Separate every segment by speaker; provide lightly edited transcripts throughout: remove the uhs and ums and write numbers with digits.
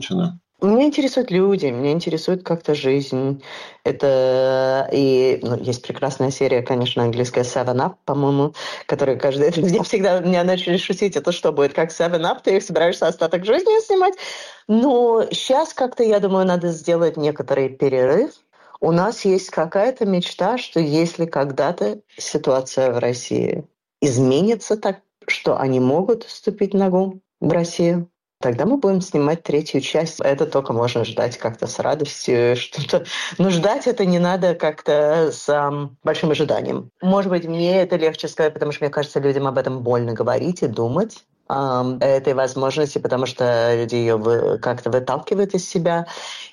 Speaker 1: женщина?
Speaker 2: Меня интересуют люди, меня интересует как-то жизнь. Это есть прекрасная серия, конечно, английская Seven Up, по-моему, которая каждый... Я всегда меня начали шутить, это что будет, как Seven Up, ты их собираешься остаток жизни снимать? Но сейчас как-то, я думаю, надо сделать некоторый перерыв. У нас есть какая-то мечта, что если когда-то ситуация в России изменится так, что они могут вступить ногу в Россию, тогда мы будем снимать третью часть. Это только можно ждать как-то с радостью. Что-то. Но ждать это не надо как-то с большим ожиданием. Может быть, мне это легче сказать, потому что, мне кажется, людям об этом больно говорить и думать. Этой возможности, потому что люди ее как-то выталкивают из себя.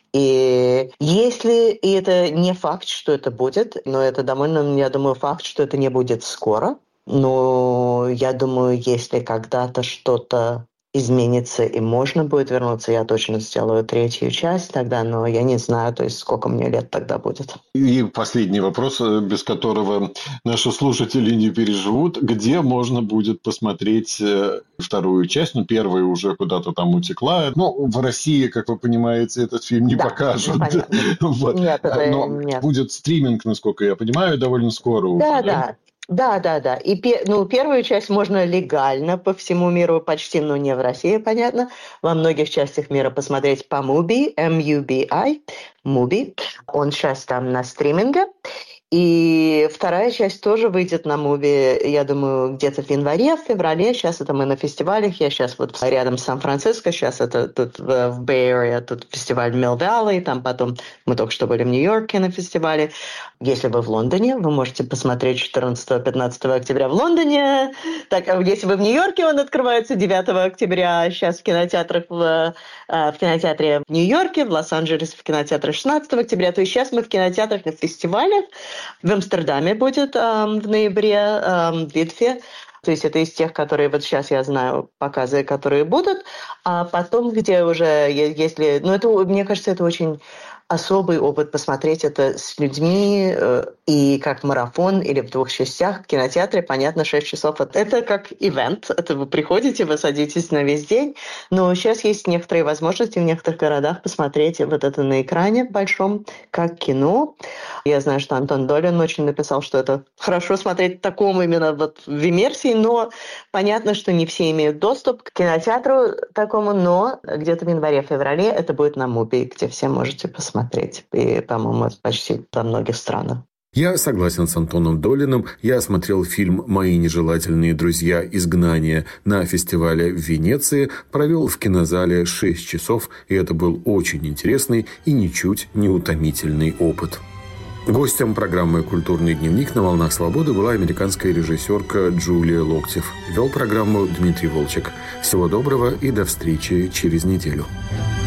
Speaker 2: И это не факт, что это будет, но это довольно, я думаю, факт, что это не будет скоро. Но я думаю, если когда-то что-то изменится и можно будет вернуться, я точно сделаю третью часть тогда, но я не знаю, то есть сколько мне лет тогда будет.
Speaker 1: И последний вопрос, без которого наши слушатели не переживут. Где можно будет посмотреть вторую часть? Первая уже куда-то там утекла. В России, как вы понимаете, этот фильм не покажут.
Speaker 2: Нет,
Speaker 1: но
Speaker 2: нет.
Speaker 1: Будет стриминг, насколько я понимаю, довольно скоро уже.
Speaker 2: Да. И первую часть можно легально по всему миру, почти, но не в России, понятно, во многих частях мира посмотреть по Mubi, M-U-B-I, Mubi. Он сейчас там на стриминге. И вторая часть тоже выйдет на Mubi, я думаю, где-то в январе, в феврале. Сейчас это мы на фестивалях. Я сейчас вот рядом с Сан-Франциско. Сейчас это тут в Bay Area, тут фестиваль Mill Valley. Там потом мы только что были в Нью-Йорке на фестивале. Если вы в Лондоне, вы можете посмотреть 14-15 октября в Лондоне. Так, если вы в Нью-Йорке, он открывается 9 октября. Сейчас в кинотеатрах в кинотеатре в Нью-Йорке, в Лос-Анджелесе в кинотеатре 16 октября. То есть сейчас мы в кинотеатрах на фестивалях. В Амстердаме будет в ноябре, в Витфе. То есть это из тех, которые вот сейчас я знаю, показы, которые будут. А потом, где уже, если... мне кажется, это очень особый опыт посмотреть это с людьми и как марафон или в 2 частях в кинотеатре, понятно, 6 часов. Это как ивент, это вы приходите, вы садитесь на весь день, но сейчас есть некоторые возможности в некоторых городах посмотреть вот это на экране большом, как кино. Я знаю, что Антон Долин очень написал, что это хорошо смотреть в таком именно вот в иммерсии, но понятно, что не все имеют доступ к кинотеатру такому, но где-то в январе-феврале это будет на Mubi, где все можете посмотреть. И, по-моему, это почти во многих странах.
Speaker 3: Я согласен с Антоном Долиным. Я смотрел фильм «Мои нежелательные друзья. Изгнание» на фестивале в Венеции, провел в кинозале 6 часов, и это был очень интересный и ничуть не утомительный опыт. Гостем программы «Культурный дневник» на «Волнах свободы» была американская режиссерка Джулия Локтев. Вел программу Дмитрий Волчек. Всего доброго и до встречи через неделю.